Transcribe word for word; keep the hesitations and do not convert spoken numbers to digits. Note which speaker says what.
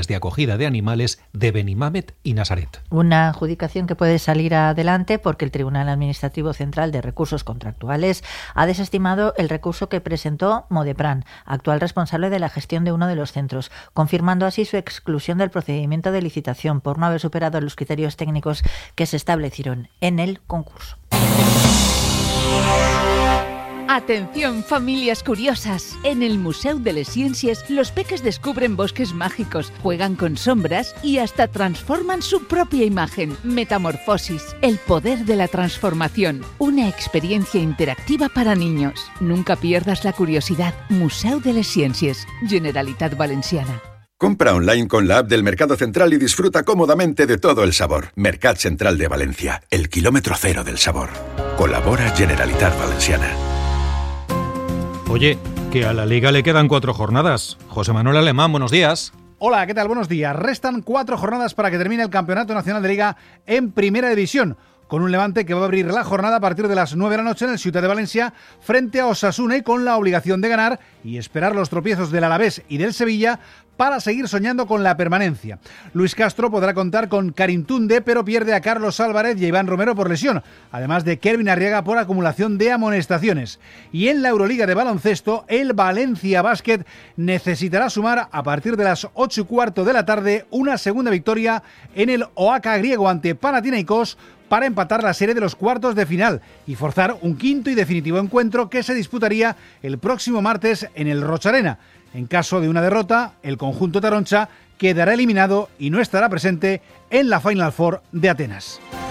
Speaker 1: de acogida de animales de Benimamet y Nazaret.
Speaker 2: Una adjudicación que puede salir adelante porque el Tribunal Administrativo Central de Recursos Contractuales ha desestimado el recurso que presentó Modepran, actual responsable de la gestión de uno de los centros, confirmando así su exclusión del procedimiento de licitación por no haber superado los criterios técnicos que se establecieron en el concurso.
Speaker 3: Atención, familias curiosas. En el Museu de les Ciències, los peques descubren bosques mágicos, juegan con sombras y hasta transforman su propia imagen. Metamorfosis, el poder de la transformación. Una experiencia interactiva para niños. Nunca pierdas la curiosidad. Museu de les Ciències, Generalitat Valenciana.
Speaker 4: Compra online con la app del Mercado Central y disfruta cómodamente de todo el sabor. Mercat Central de Valencia, el kilómetro cero del sabor. Colabora Generalitat Valenciana.
Speaker 1: Oye, que a la Liga le quedan cuatro jornadas. José Manuel Alemán, buenos días.
Speaker 5: Hola, ¿qué tal? Buenos días. Restan cuatro jornadas para que termine el Campeonato Nacional de Liga en Primera División, con un Levante que va a abrir la jornada a partir de las nueve de la noche en el Ciutat de Valencia frente a Osasuna y con la obligación de ganar y esperar los tropiezos del Alavés y del Sevilla para seguir soñando con la permanencia. Luis Castro podrá contar con Karim Tunde, pero pierde a Carlos Álvarez y a Iván Romero por lesión, además de Kelvin Arriaga por acumulación de amonestaciones. Y en la Euroliga de baloncesto, el Valencia Basket necesitará sumar a partir de las ocho y cuarto de la tarde una segunda victoria en el Oaca griego ante Panathinaikos para empatar la serie de los cuartos de final y forzar un quinto y definitivo encuentro que se disputaría el próximo martes en el Rocha Arena. En caso de una derrota, el conjunto taroncha quedará eliminado y no estará presente en la Final Four de Atenas.